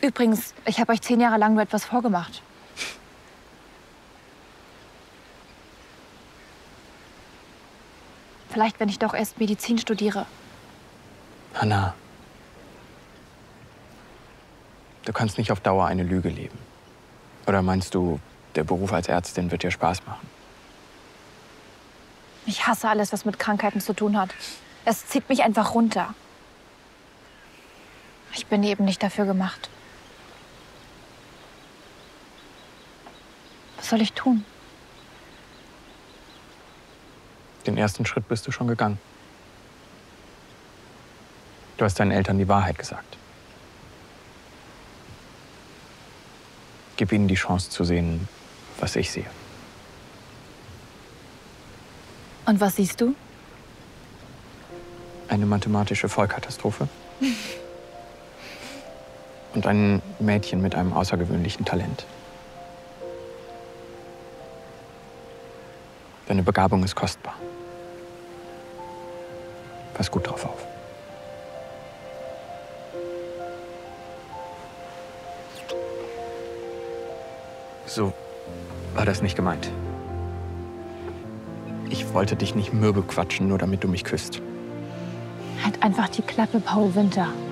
Übrigens, ich habe euch 10 Jahre lang nur etwas vorgemacht. Vielleicht, wenn ich doch erst Medizin studiere. Hannah, du kannst nicht auf Dauer eine Lüge leben. Oder meinst du, der Beruf als Ärztin wird dir Spaß machen? Ich hasse alles, was mit Krankheiten zu tun hat. Es zieht mich einfach runter. Ich bin eben nicht dafür gemacht. Was soll ich tun? Den ersten Schritt bist du schon gegangen. Du hast deinen Eltern die Wahrheit gesagt. Gib ihnen die Chance zu sehen, was ich sehe. Und was siehst du? Eine mathematische Vollkatastrophe. Und ein Mädchen mit einem außergewöhnlichen Talent. Deine Begabung ist kostbar. Pass gut drauf auf. So war das nicht gemeint. Ich wollte dich nicht mürbe quatschen, nur damit du mich küsst. Halt einfach die Klappe, Paul Winter.